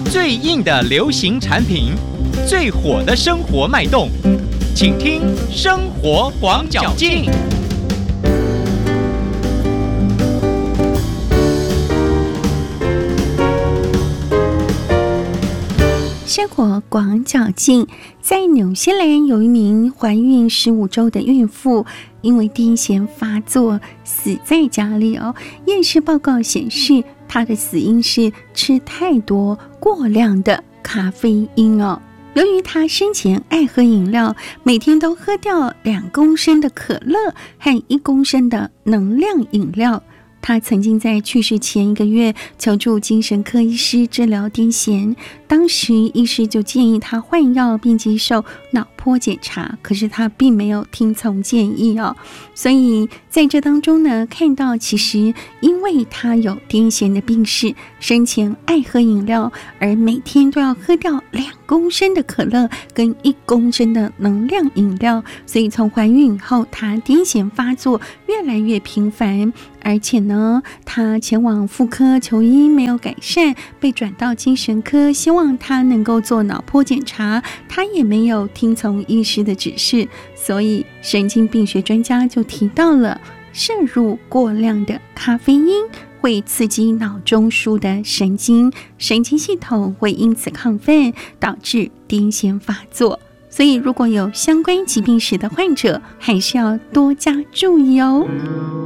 最硬的流行产品，最火的生活脉动，请听生活广角镜。 生活广角镜，在纽西兰有一名怀孕15周的孕妇，因为癫痫发作死在家里哦。验尸报告显示，她的死因是吃太多过量的咖啡因哦。由于她生前爱喝饮料，每天都喝掉2公升的可乐和1公升的能量饮料。他曾经在去世前1个月求助精神科医师治疗癫痫，当时医师就建议他换药并接受脑波检查，可是他并没有听从建议哦。所以在这当中呢，看到其实因为他有癫痫的病史，生前爱喝饮料，而每天都要喝掉2公升的可乐跟1公升的能量饮料，所以从怀孕以后，他癫痫发作越来越频繁，而且呢，他前往妇科求医没有改善，被转到精神科，希望他能够做脑波检查，他也没有听从医师的指示，所以神经病学专家就提到了，摄入过量的咖啡因会刺激脑中枢的神经系统会因此亢奋，导致癫痫发作。所以如果有相关疾病史的患者，还是要多加注意哦。